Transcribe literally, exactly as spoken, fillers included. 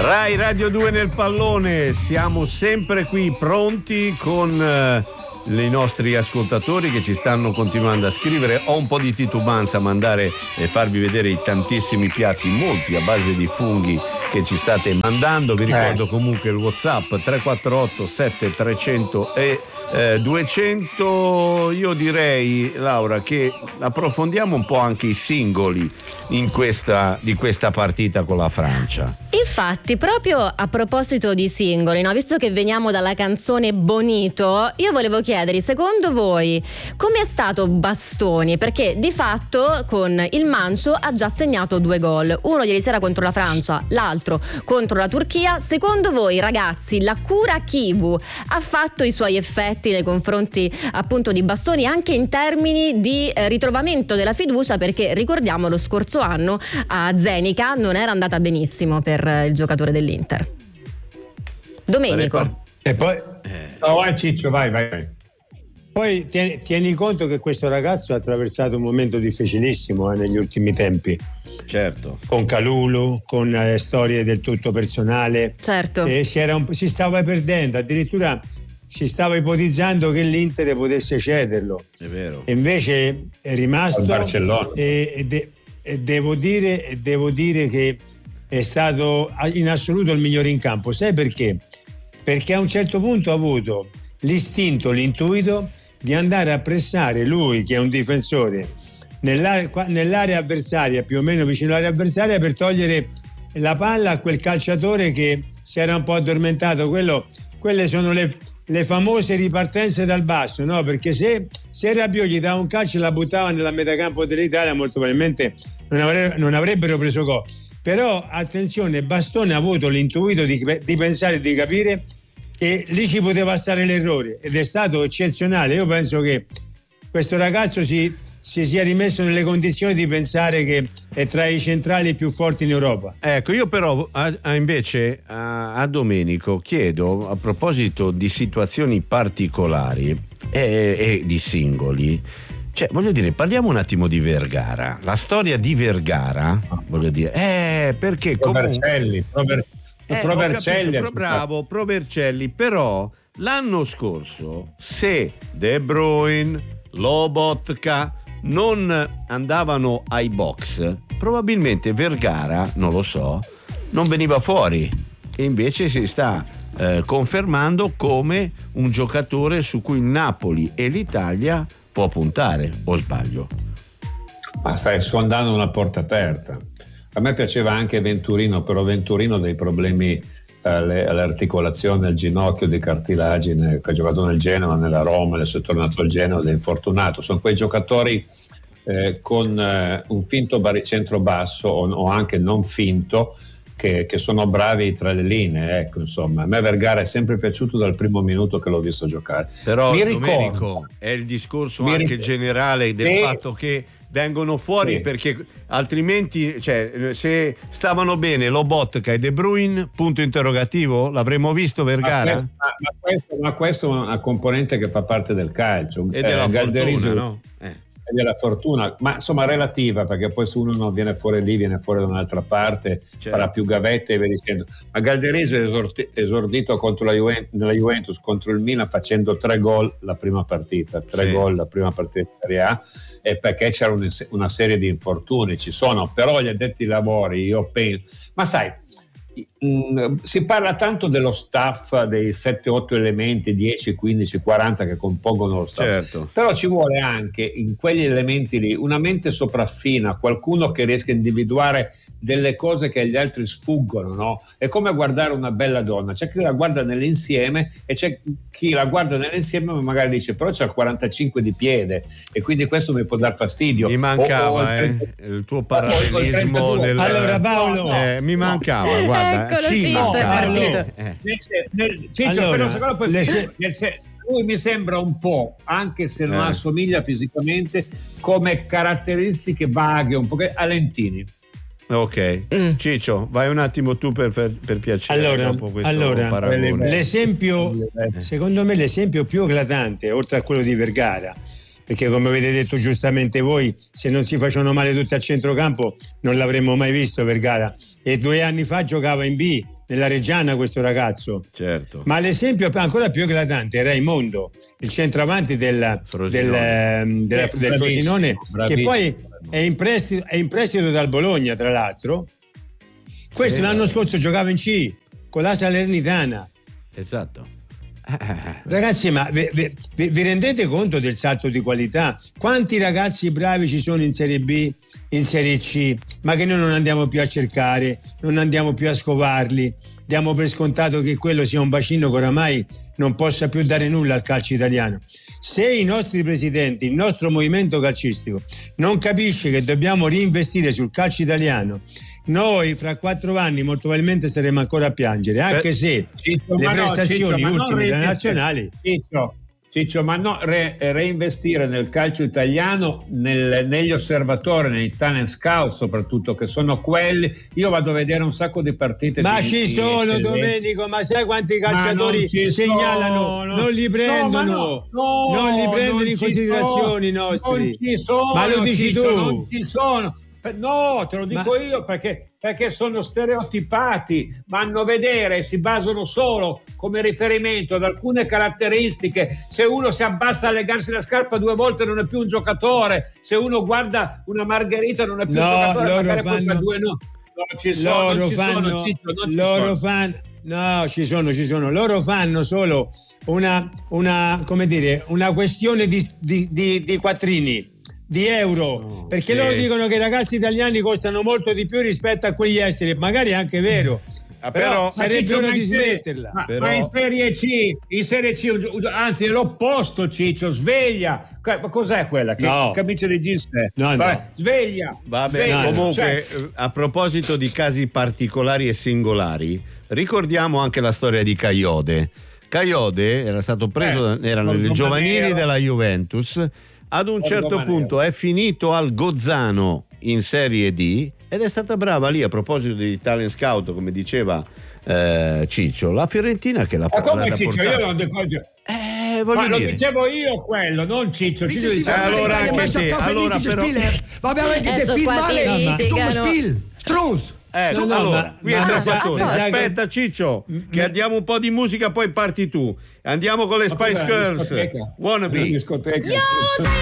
Rai Radio due nel pallone, siamo sempre qui pronti con eh, i nostri ascoltatori che ci stanno continuando a scrivere. Ho un po' di titubanza a mandare e farvi vedere i tantissimi piatti, molti a base di funghi, che ci state mandando. Vi ricordo eh. comunque il WhatsApp tre quattro otto sette trecento e eh, duecento. Io direi, Laura, che approfondiamo un po' anche i singoli in questa, di questa partita con la Francia. Infatti, proprio a proposito di singoli, no? Visto che veniamo dalla canzone Bonito, io volevo chiedere, secondo voi come è stato Bastoni? Perché di fatto con il Mancio ha già segnato due gol, uno ieri sera contro la Francia, l'altro contro la Turchia. Secondo voi, ragazzi, la cura Kivu ha fatto i suoi effetti nei confronti appunto di Bastoni, anche in termini di eh, ritrovamento della fiducia? Perché ricordiamo, lo scorso anno a Zenica non era andata benissimo per il giocatore dell'Inter. Domenico. E poi no, vai Ciccio, vai, vai, vai. Poi tieni, tieni conto che questo ragazzo ha attraversato un momento difficilissimo eh, negli ultimi tempi. Certo. Con Kalulu, con eh, storie del tutto personale. Certo. E si, era un, si stava perdendo, addirittura si stava ipotizzando che l'Inter potesse cederlo. È vero. E invece è rimasto. Al Barcellona. E, e, de, e devo dire, e devo dire che è stato in assoluto il migliore in campo. Sai perché? Perché a un certo punto ha avuto l'istinto, l'intuito di andare a pressare lui, che è un difensore, nell'area, nell'area avversaria, più o meno vicino all'area avversaria, per togliere la palla a quel calciatore che si era un po' addormentato. Quello, quelle sono le, le famose ripartenze dal basso, no? Perché se, se Rabiot gli dava un calcio e la buttava nella metacampo dell'Italia, molto probabilmente non, avre, non avrebbero preso gol. Però attenzione, Bastoni ha avuto l'intuito di, di pensare e di capire che lì ci poteva stare l'errore, ed è stato eccezionale. Io penso che questo ragazzo si, si sia rimesso nelle condizioni di pensare che è tra i centrali più forti in Europa. Ecco, io però a, a invece a, a Domenico chiedo, a proposito di situazioni particolari e, e di singoli, cioè, voglio dire, parliamo un attimo di Vergara. La storia di Vergara, voglio dire, eh, perché Provercelli, Prover, eh, Provercelli, capito, pro, bravo, Provercelli, però l'anno scorso se De Bruyne, Lobotka non andavano ai box, probabilmente Vergara, non lo so, non veniva fuori, e invece si sta eh, confermando come un giocatore su cui il Napoli e l'Italia può puntare, o sbaglio? Ma stai sfondando una porta aperta. A me piaceva anche Venturino, però Venturino ha dei problemi alle, all'articolazione, al ginocchio, di cartilagine, che ha giocato nel Genoa, nella Roma, adesso è tornato al Genoa ed è infortunato. Sono quei giocatori eh, con eh, un finto baricentro basso o, o anche non finto, Che, che sono bravi tra le linee, ecco, insomma. A me Vergara è sempre piaciuto dal primo minuto che l'ho visto giocare. Però mi Domenico, ricordo, è il discorso mi anche ricordo, generale del sì, fatto che vengono fuori sì, perché altrimenti, cioè, se stavano bene Lobotka e De Bruyne, punto interrogativo, l'avremmo visto Vergara? Ma, ma, ma, questo, ma questo è una componente che fa parte del calcio e della eh, fortuna, no? Eh. Della fortuna, ma insomma relativa, perché poi se uno non viene fuori lì, viene fuori da un'altra parte, certo, farà più gavette e via dicendo. Ma Galdereso è esorti, esordito contro la Juventus, nella Juventus contro il Milan facendo tre gol la prima partita, tre sì, gol la prima partita di Serie A, e perché c'era un, una serie di infortuni, ci sono, però gli addetti ai lavori, io penso, ma sai, mh, si parla tanto dello staff, dei sette otto elementi, dieci, quindici, quaranta che compongono lo staff, certo, però ci vuole anche in quegli elementi lì una mente sopraffina, qualcuno che riesca a individuare delle cose che agli altri sfuggono, no? È come guardare una bella donna, c'è chi la guarda nell'insieme e c'è chi la guarda nell'insieme ma magari dice però c'ha il quarantacinque di piede e quindi questo mi può dar fastidio. Mi mancava o, o il, trenta, eh, il tuo parallelismo del... Allora Paolo, no, no, eh, mi mancava, no, guarda, eccolo, ci Ciccio, mancava. eh. Nel, nel, Ciccio, allora, però secondo poi, se... nel, se, lui mi sembra un po', anche se non eh. assomiglia fisicamente, come caratteristiche vaghe, un po' che Alentini. Ok, mm. Ciccio, vai un attimo tu per, per, per piacere. Allora, dopo questo allora paragone. l'esempio, secondo me l'esempio più eclatante, oltre a quello di Vergara, perché come avete detto giustamente voi, se non si facevano male tutti al centrocampo non l'avremmo mai visto Vergara, e due anni fa giocava in B nella Reggiana questo ragazzo. Certo. Ma l'esempio ancora più eclatante è Raimondo, il centravanti del, Frosinone. del, della, Eh, del bravissimo, Frosinone, bravissimo. che poi è in, prestito, è in prestito dal Bologna, tra l'altro. Questo Sì. l'anno scorso giocava in C con la Salernitana. Esatto. Ragazzi, ma vi, vi, vi rendete conto del salto di qualità? Quanti ragazzi bravi ci sono in Serie B, in Serie C, ma che noi non andiamo più a cercare, non andiamo più a scovarli, diamo per scontato che quello sia un bacino che oramai non possa più dare nulla al calcio italiano. Se i nostri presidenti, il nostro movimento calcistico non capisce che dobbiamo reinvestire sul calcio italiano, noi fra quattro anni molto probabilmente saremo ancora a piangere, anche se Ciccio, le ma no, prestazioni Ciccio, ma non ultime delle reinvestire- nazionali. Ciccio, Ciccio, ma no, re- reinvestire nel calcio italiano, nel- negli osservatori, nei talent scout soprattutto, che sono quelli. Io vado a vedere un sacco di partite. Ma di, ci di sono, eccellenza. Domenico, ma sai quanti Ma calciatori non ci segnalano? sono. Non li prendono, No, ma no, no, non li prendono non in ci considerazione i sono, nostri. Non ci sono, Ma lo dici Ciccio, tu? Non ci sono. No, te lo dico Ma- io perché, perché sono stereotipati, vanno a vedere, si basano solo come riferimento ad alcune caratteristiche. Se uno si abbassa a legarsi la scarpa due volte non è più un giocatore, se uno guarda una margherita non è più No, un giocatore, loro magari poi fanno- per due no. Non ci sono, loro non ci fanno, sono, Ciccio, non ci loro sono. fanno, no, ci sono, ci sono. Loro fanno solo una, una come dire, una questione di, di, di, di quattrini, di euro, No, perché sì. loro dicono che i ragazzi italiani costano molto di più rispetto a quegli esteri, magari è anche vero. Ah, però, però- Ma sarebbe Ciccio, ora ma di in serie- smetterla. Ma, Però- ma in Serie C, in Serie C, un gio- un gio- anzi è l'opposto, Ciccio, sveglia. Que- Ma cos'è quella? Che No. camicia di jeans è? No, no. Vabbè, sveglia. Va bene, sveglia. comunque Cioè, eh, a proposito di casi particolari e singolari, ricordiamo anche la storia di Caiode. Caiode era stato preso, Eh, era col nelle giovanili Romanero. della Juventus, ad un Col certo Romanero. punto è finito al Gozzano in Serie D ed è stata brava lì, a proposito di talent scout, come diceva eh, Ciccio, la Fiorentina che l'ha ma come l'ha Ciccio? portata. Io non dico. Eh, Ma voglio lo dire. dicevo io quello, non Ciccio. Visto Ciccio si dice, fa allora male, anche ma te, c'è allora proprio però- Spiller. Vabbè, anche se Adesso film qua ti male, insomma, litigano. Spiel, Strunz. Ecco, No, no, allora, ma- qui ma- è ma- Trapattoni. ma- Aspetta Ciccio, che andiamo un po' di musica, poi parti tu. Andiamo con le Ma Spice cos'è, una Girls. discoteca? Wannabe. Una discoteca. Io